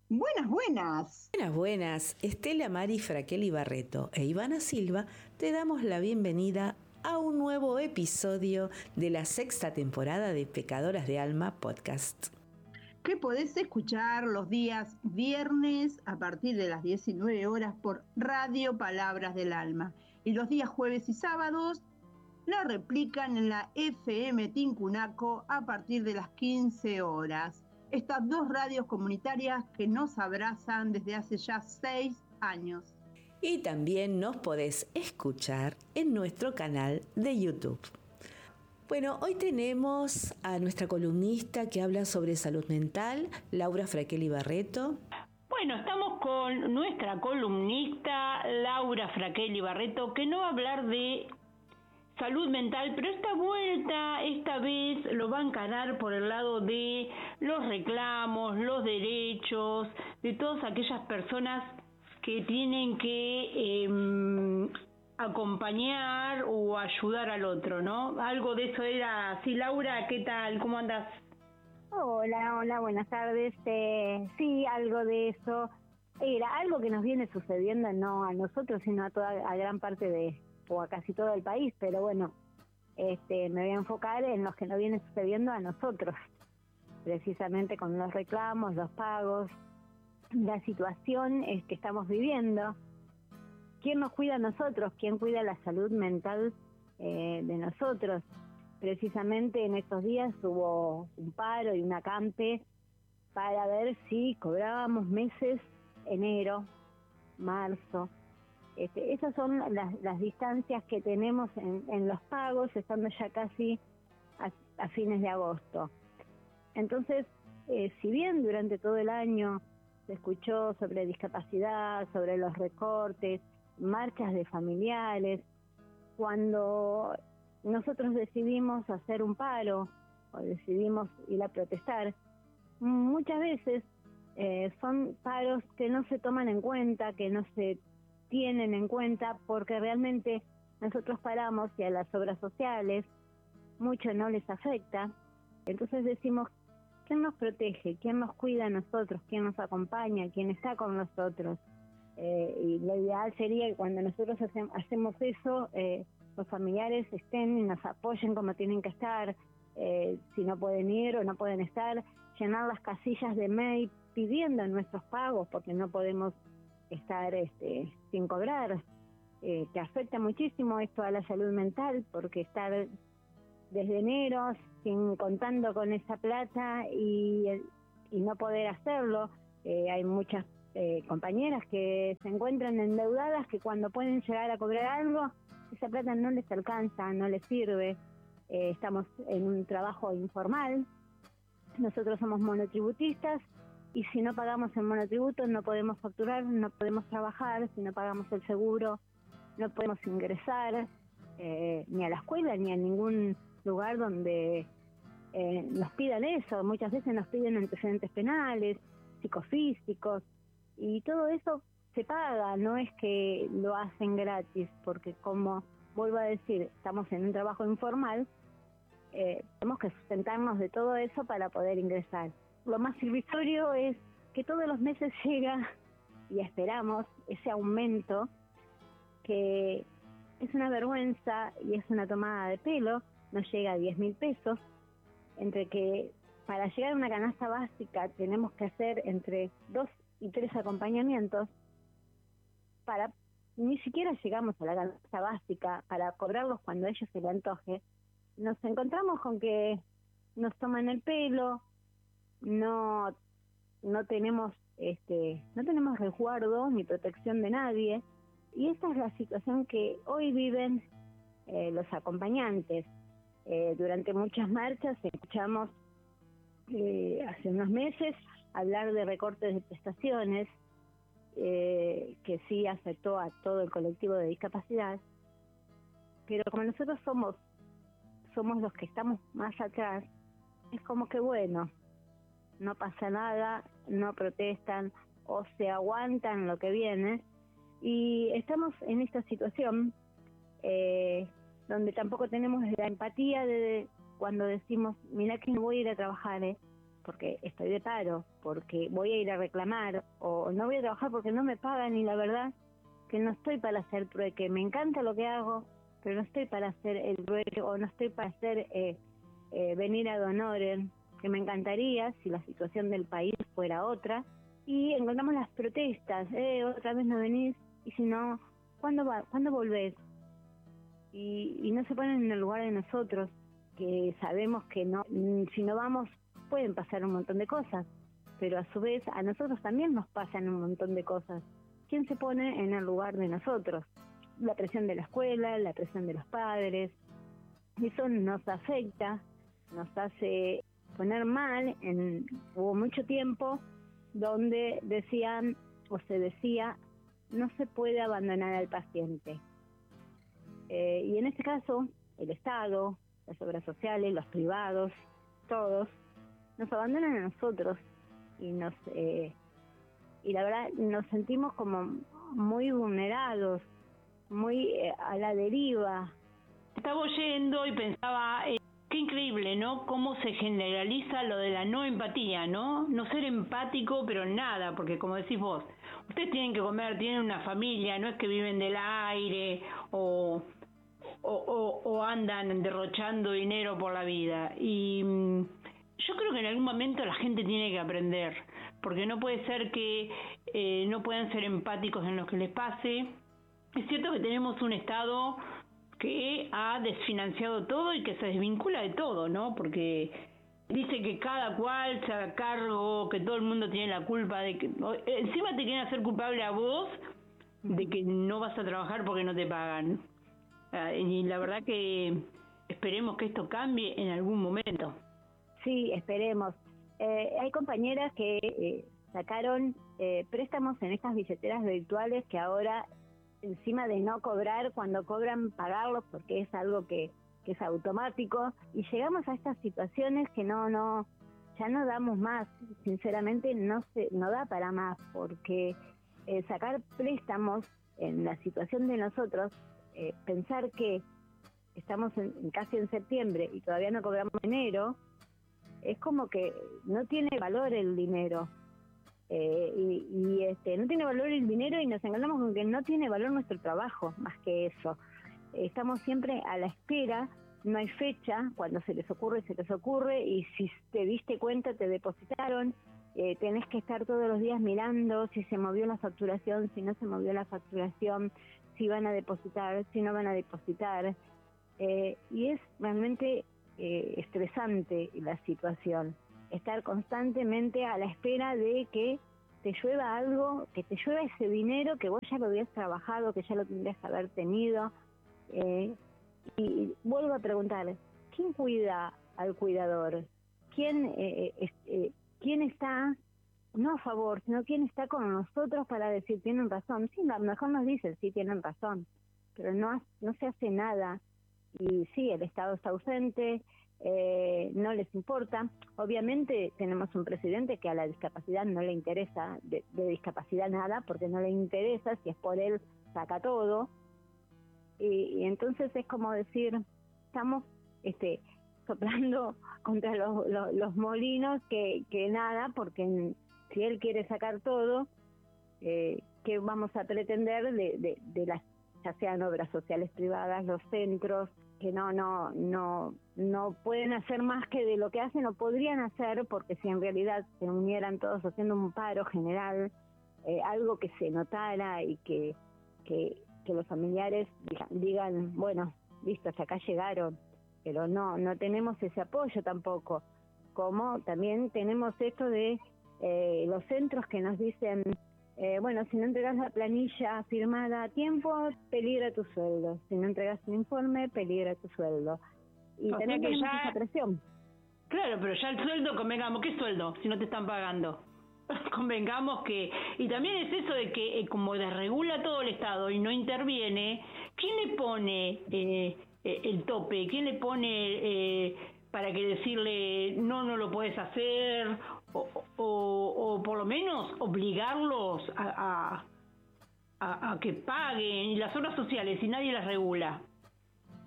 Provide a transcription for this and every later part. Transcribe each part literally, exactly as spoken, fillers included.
Buenas, buenas. Buenas, buenas. Estela Mari Fraqueli Barreto e Ivana Silva te damos la bienvenida a un nuevo episodio de la sexta temporada de Pecadoras de Alma Podcast, Que podés escuchar los días viernes a partir de las diecinueve horas por Radio Palabras del Alma y los días jueves y sábados la replican en la F M Tincunaco a partir de las quince horas. Estas dos radios comunitarias que nos abrazan desde hace ya seis años. Y también nos podés escuchar en nuestro canal de YouTube. Bueno, hoy tenemos a nuestra columnista que habla sobre salud mental, Laura Fraqueli Barreto. Bueno, estamos con nuestra columnista, Laura Fraqueli Barreto, que no va a hablar de salud mental, pero esta vuelta, esta vez lo va a encarar por el lado de los reclamos, los derechos, de todas aquellas personas que tienen que eh, acompañar o ayudar al otro, ¿no? Algo de eso era. Sí, Laura, ¿qué tal? ¿Cómo andas? Hola, hola, buenas tardes. Eh, sí, algo de eso. Era algo que nos viene sucediendo, no a nosotros, sino a toda, a gran parte de, o a casi todo el país, pero bueno, este, me voy a enfocar en los que nos viene sucediendo a nosotros, precisamente con los reclamos, los pagos, la situación es que estamos viviendo. ¿Quién nos cuida a nosotros? ¿Quién cuida la salud mental eh, de nosotros? Precisamente en estos días hubo un paro y un acampe para ver si cobrábamos meses, enero, marzo. Este, esas son las, las distancias que tenemos en, en los pagos, estando ya casi a, a fines de agosto. Entonces, eh, si bien durante todo el año se escuchó sobre discapacidad, sobre los recortes, marchas de familiares, cuando nosotros decidimos hacer un paro o decidimos ir a protestar, muchas veces eh, son paros que no se toman en cuenta, que no se tienen en cuenta, porque realmente nosotros paramos y a las obras sociales mucho no les afecta. Entonces decimos, ¿quién nos protege? ¿Quién nos cuida a nosotros? ¿Quién nos acompaña? ¿Quién está con nosotros? Eh, y lo ideal sería que cuando nosotros hace, hacemos eso, eh, los familiares estén y nos apoyen como tienen que estar. Eh, si no pueden ir o no pueden estar, llenar las casillas de mail pidiendo nuestros pagos, porque no podemos estar este, sin cobrar, eh, que afecta muchísimo esto a la salud mental, porque estar desde enero sin contando con esa plata y, y no poder hacerlo, eh, hay muchas eh, compañeras que se encuentran endeudadas que cuando pueden llegar a cobrar algo, esa plata no les alcanza, no les sirve. Eh, estamos en un trabajo informal, nosotros somos monotributistas, y si no pagamos el monotributo no podemos facturar, no podemos trabajar. Si no pagamos el seguro no podemos ingresar eh, ni a la escuela ni a ningún lugar donde eh, nos pidan eso. Muchas veces nos piden antecedentes penales, psicofísicos, y todo eso se paga, no es que lo hacen gratis, porque como vuelvo a decir, estamos en un trabajo informal, eh, tenemos que sustentarnos de todo eso para poder ingresar. Lo más irrisorio es que todos los meses llega, y esperamos, ese aumento, que es una vergüenza y es una tomada de pelo, nos llega a diez mil pesos, entre que para llegar a una canasta básica tenemos que hacer entre dos y tres acompañamientos, para ni siquiera llegamos a la canasta básica para cobrarlos cuando a ellos se le antoje. Nos encontramos con que nos toman el pelo, no no tenemos este no tenemos resguardo ni protección de nadie, y esta es la situación que hoy viven eh, los acompañantes. Eh, durante muchas marchas escuchamos eh, hace unos meses hablar de recortes de prestaciones, eh, que sí afectó a todo el colectivo de discapacidad, pero como nosotros somos somos los que estamos más atrás, es como que bueno, no pasa nada, no protestan o se aguantan lo que viene, y estamos en esta situación eh, donde tampoco tenemos la empatía de cuando decimos, mirá que no voy a ir a trabajar, eh, porque estoy de paro, porque voy a ir a reclamar, o no voy a trabajar porque no me pagan, y la verdad que no estoy para hacer trueque. Me encanta lo que hago, pero no estoy para hacer el trueque, o no estoy para hacer eh, eh, venir ad honorem, que me encantaría si la situación del país fuera otra. Y encontramos las protestas, eh, otra vez no venís, y si no, ¿cuándo va, ¿cuándo volvés? Y, y no se ponen en el lugar de nosotros, que sabemos que no, si no vamos pueden pasar un montón de cosas, pero a su vez a nosotros también nos pasan un montón de cosas. ¿Quién se pone en el lugar de nosotros? La presión de la escuela, la presión de los padres, eso nos afecta, nos hace poner mal. En, hubo mucho tiempo donde decían o se decía no se puede abandonar al paciente. Eh, y en este caso, el Estado, las obras sociales, los privados, todos, nos abandonan a nosotros y nos eh, y la verdad nos sentimos como muy vulnerados, muy eh, a la deriva. Estaba oyendo y pensaba, eh, qué increíble, ¿no? Cómo se generaliza lo de la no empatía, ¿no? No ser empático, pero nada, porque como decís vos, ustedes tienen que comer, tienen una familia, no es que viven del aire o... O, o, o andan derrochando dinero por la vida. Y mmm, yo creo que en algún momento la gente tiene que aprender, porque no puede ser que eh, no puedan ser empáticos en lo que les pase. Es cierto que tenemos un Estado que ha desfinanciado todo y que se desvincula de todo, ¿no? Porque dice que cada cual se haga cargo, que todo el mundo tiene la culpa de que... Encima te quieren hacer culpable a vos de que no vas a trabajar porque no te pagan. Y la verdad que esperemos que esto cambie en algún momento. Sí, esperemos. Eh, hay compañeras que eh, sacaron eh, préstamos en estas billeteras virtuales que ahora, encima de no cobrar, cuando cobran pagarlos porque es algo que, que es automático, y llegamos a estas situaciones que no, no, ya no damos más. Sinceramente no se, no da para más, porque eh, sacar préstamos en la situación de nosotros, Eh, pensar que estamos en, casi en septiembre y todavía no cobramos enero, es como que no tiene valor el dinero. Eh, y y este, no tiene valor el dinero y nos encontramos con que no tiene valor nuestro trabajo, más que eso. Eh, estamos siempre a la espera, no hay fecha, cuando se les ocurre, se les ocurre, y si te diste cuenta te depositaron. Eh, tenés que estar todos los días mirando si se movió la facturación, si no se movió la facturación, si van a depositar, si no van a depositar. Eh, y es realmente eh, estresante la situación, estar constantemente a la espera de que te llueva algo, que te llueva ese dinero que vos ya lo habías trabajado, que ya lo tendrías que haber tenido. Eh, y vuelvo a preguntar, ¿quién cuida al cuidador? ¿Quién, eh, eh, eh, ¿quién está, no a favor, sino quién está con nosotros para decir, tienen razón? Sí, a lo mejor nos dicen, sí, tienen razón, pero no, no se hace nada. Y sí, el Estado está ausente, eh, no les importa. Obviamente tenemos un presidente que a la discapacidad no le interesa, de, de discapacidad nada, porque no le interesa, si es por él, saca todo. Y, y entonces es como decir, estamos este soplando contra los, los, los molinos que, que nada, porque si él quiere sacar todo, eh, ¿qué vamos a pretender de, de, de las, ya sean obras sociales privadas, los centros, que no no no no pueden hacer más que de lo que hacen o podrían hacer, porque si en realidad se unieran todos haciendo un paro general, eh, algo que se notara y que, que, que los familiares digan, digan, bueno, listo, hasta acá llegaron, pero no, no tenemos ese apoyo tampoco. Como también tenemos esto de eh, los centros que nos dicen, eh, bueno, si no entregas la planilla firmada a tiempo, peligra tu sueldo. Si no entregas un informe, peligra tu sueldo. Y o también sea que tenemos ya, esa presión. Claro, pero ya el sueldo, convengamos, ¿qué sueldo si no te están pagando? Convengamos que... Y también es eso de que eh, como desregula todo el Estado y no interviene, ¿quién le pone eh, eh, el tope? ¿Quién le pone eh, para que decirle no, no lo puedes hacer? O, o, o por lo menos obligarlos a, a, a, a que paguen las obras sociales y nadie las regula.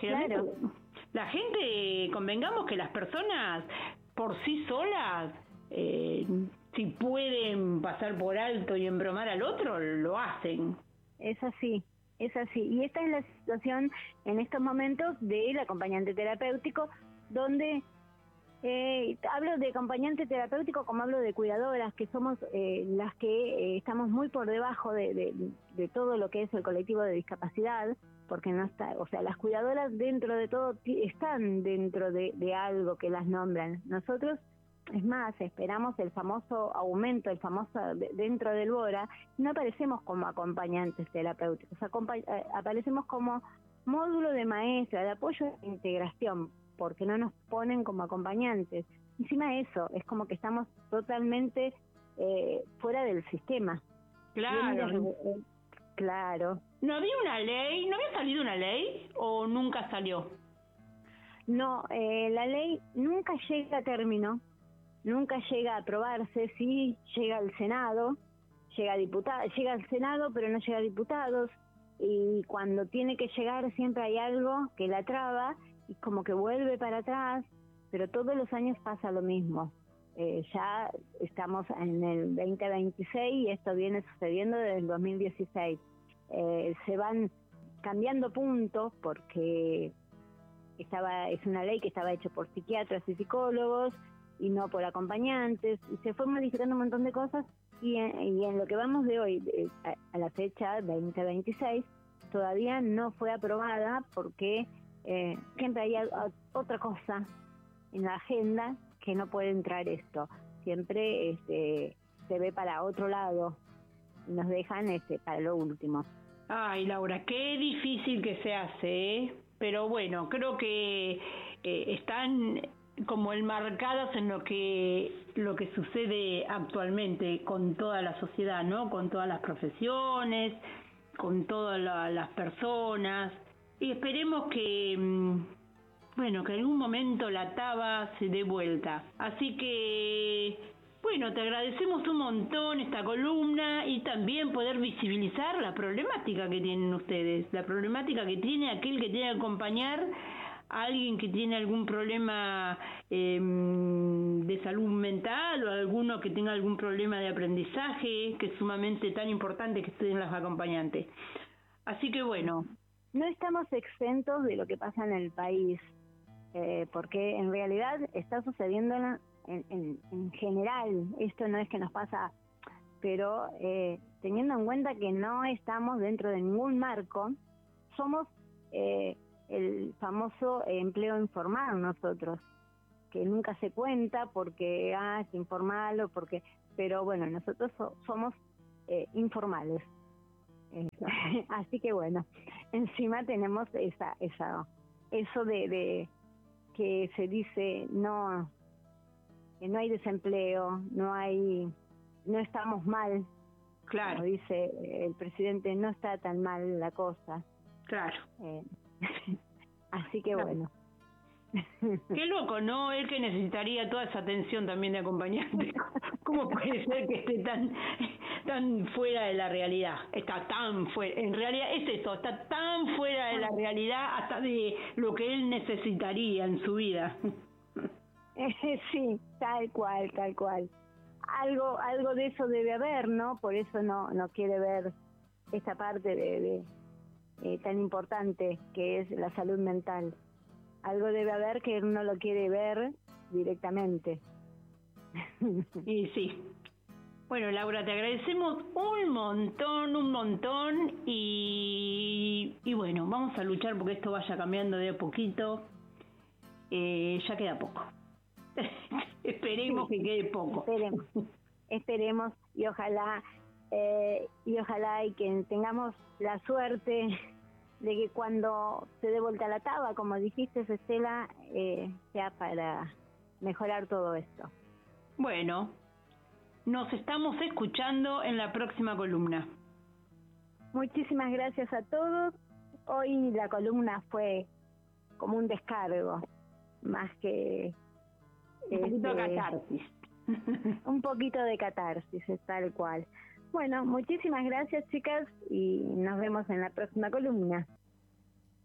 Claro. La gente, convengamos que las personas por sí solas eh, si pueden pasar por alto y embromar al otro, lo hacen. Es así, es así. Y esta es la situación en estos momentos del acompañante terapéutico, donde eh, hablo de acompañante terapéutico como hablo de cuidadoras, que somos eh, las que eh, estamos muy por debajo de, de, de todo lo que es el colectivo de discapacidad, porque no está, o sea, las cuidadoras dentro de todo están dentro de, de algo que las nombran. Nosotros, es más, esperamos el famoso aumento, el famoso de, dentro del BORA, no aparecemos como acompañantes terapéuticos, acompa- eh, aparecemos como módulo de maestra, de apoyo e integración, porque no nos ponen como acompañantes. Encima de eso, es como que estamos totalmente eh, fuera del sistema. Claro. Eh, claro. ¿No había una ley? ¿No había salido una ley o nunca salió? No, eh, la ley nunca llega a término, nunca llega a aprobarse, sí llega al Senado, llega a diputado, llega al Senado pero no llega a diputados, y cuando tiene que llegar siempre hay algo que la traba y como que vuelve para atrás, pero todos los años pasa lo mismo. Eh, ya estamos en el veinte veintiséis y esto viene sucediendo desde el dos mil dieciséis. Eh, se van cambiando puntos porque estaba es una ley que estaba hecha por psiquiatras y psicólogos y no por acompañantes, y se fue modificando un montón de cosas, y en, y en lo que vamos de hoy, de, a, a la fecha veinte veintiséis, todavía no fue aprobada porque eh, siempre hay a, a, otra cosa en la agenda que no puede entrar esto, siempre este, se ve para otro lado y nos dejan este para lo último. Ay, Laura, qué difícil que se hace, ¿eh? Pero bueno, creo que eh, están como enmarcadas en lo que lo que sucede actualmente con toda la sociedad, ¿no? Con todas las profesiones, con todas la, las personas, y esperemos que bueno, que en algún momento la taba se dé vuelta. Así que bueno, te agradecemos un montón esta columna y también poder visibilizar la problemática que tienen ustedes, la problemática que tiene aquel que tiene que acompañar a alguien que tiene algún problema eh, de salud mental o alguno que tenga algún problema de aprendizaje, que es sumamente tan importante que estén las acompañantes. Así que bueno. No estamos exentos de lo que pasa en el país, eh, porque en realidad está sucediendo en, en, en general, esto no es que nos pasa, pero eh, teniendo en cuenta que no estamos dentro de ningún marco, somos eh, el famoso empleo informal nosotros, que nunca se cuenta porque ah, es informal o porque, pero bueno, nosotros so, somos eh, informales. Eh, así que bueno, encima tenemos esa, esa, eso de, de que se dice no, que no hay desempleo, no hay, no estamos mal, claro, como dice el presidente, no está tan mal la cosa, claro. Eh, así que bueno. Qué loco, ¿no? Él que necesitaría toda esa atención también de acompañante. ¿Cómo puede ser que esté tan tan fuera de la realidad? Está tan fuera, en realidad es eso, está tan fuera de la realidad hasta de lo que él necesitaría en su vida. Sí, tal cual, tal cual. Algo algo de eso debe haber, ¿no? Por eso no no quiere ver esta parte de, de eh, tan importante que es la salud mental. Algo debe haber que él no lo quiere ver directamente. Y sí. Bueno, Laura, te agradecemos un montón, un montón y, y bueno, vamos a luchar porque esto vaya cambiando de a poquito. Eh, ya queda poco. Esperemos sí, que quede poco. Esperemos, esperemos y ojalá eh, y ojalá y que tengamos la suerte de que cuando se dé vuelta la taba, como dijiste, Estela, eh, sea para mejorar todo esto. Bueno, nos estamos escuchando en la próxima columna. Muchísimas gracias a todos. Hoy la columna fue como un descargo, más que... Un este, poquito de catarsis. Un poquito de catarsis, es tal cual. Bueno, muchísimas gracias, chicas, y nos vemos en la próxima columna.